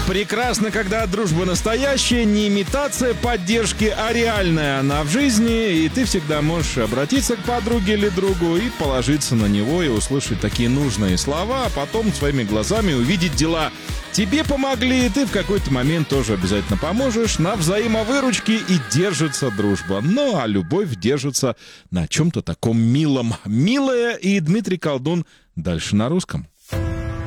Прекрасно, когда дружба настоящая, не имитация поддержки, а реальная она в жизни, и ты всегда можешь обратиться к подруге или другу и положиться на него, и услышать такие нужные слова, а потом своими глазами увидеть дела. Тебе помогли, и ты в какой-то момент тоже обязательно поможешь. На взаимовыручке и держится дружба. Ну, а любовь держится на чем-то таком милом. Милая и Дмитрий Колдун дальше на русском.